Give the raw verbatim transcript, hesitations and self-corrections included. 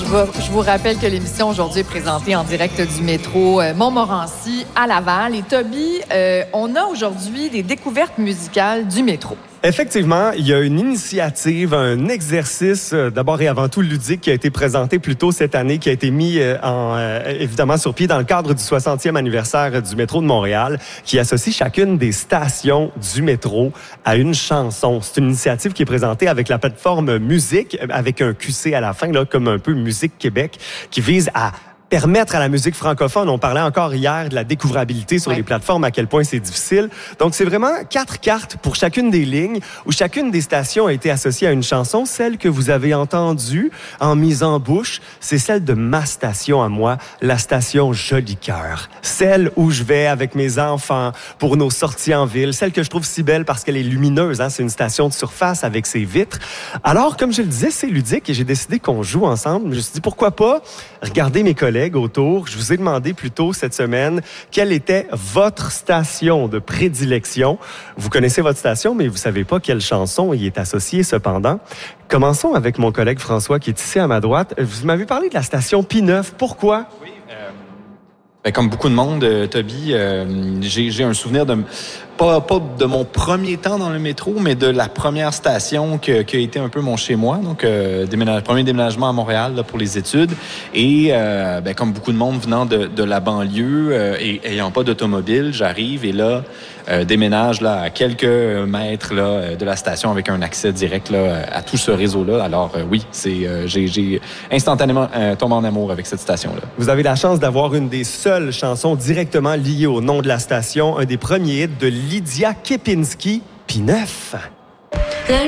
je vous, je vous rappelle que l'émission aujourd'hui est présentée en direct du métro euh, Montmorency à Laval. Et Toby, euh, on a aujourd'hui des découvertes musicales du métro. Effectivement, il y a une initiative, un exercice euh, d'abord et avant tout ludique qui a été présenté plus tôt cette année, qui a été mis euh, en, euh, évidemment sur pied dans le cadre du soixantième anniversaire du métro de Montréal, qui associe chacune des stations du métro à une chanson. C'est une initiative qui est présentée avec la plateforme Musique, avec un Q C à la fin, là, comme un peu Musique Québec, qui vise à permettre à la musique francophone, on parlait encore hier de la découvrabilité sur ouais. les plateformes, à quel point c'est difficile. Donc, c'est vraiment quatre cartes pour chacune des lignes, où chacune des stations a été associée à une chanson. Celle que vous avez entendue en mise en bouche, c'est celle de ma station à moi, la station Joli Cœur. Celle où je vais avec mes enfants pour nos sorties en ville. Celle que je trouve si belle parce qu'elle est lumineuse, hein? C'est une station de surface avec ses vitres. Alors, comme je le disais, c'est ludique et j'ai décidé qu'on joue ensemble. Je me suis dit, pourquoi pas regarder mes collègues autour. Je vous ai demandé plus tôt cette semaine quelle était votre station de prédilection. Vous connaissez votre station, mais vous savez pas quelle chanson y est associée cependant. Commençons avec mon collègue François qui est ici à ma droite. Vous m'avez parlé de la station P neuf. Pourquoi? Oui, euh, ben, comme beaucoup de monde, euh, Toby, euh, j'ai, j'ai un souvenir de... Pas, pas de mon premier temps dans le métro, mais de la première station que, qui a été un peu mon chez-moi. Donc, euh, déménage, premier déménagement à Montréal là, pour les études. Et euh, ben, comme beaucoup de monde venant de, de la banlieue euh, et ayant pas d'automobile, j'arrive et là, euh, déménage là, à quelques mètres là, de la station avec un accès direct là, à tout ce réseau-là. Alors euh, oui, c'est, euh, j'ai, j'ai instantanément euh, tombé en amour avec cette station-là. Vous avez la chance d'avoir une des seules chansons directement liées au nom de la station, un des premiers hits de Lydia Kepinski, P neuf.